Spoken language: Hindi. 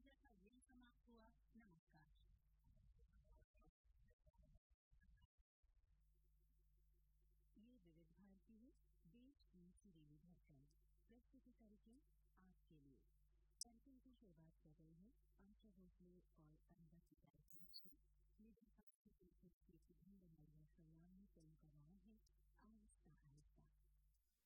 संध्या का यही समाप्त हुआ। नमस्कार। ये विविध भारती है, देश की सुरीली धड़कन। प्रस्तुति कार्यक्रम आपके लिए। कार्यक्रम की शुरुआत कर रहे हैं आशा भोसले और अनिता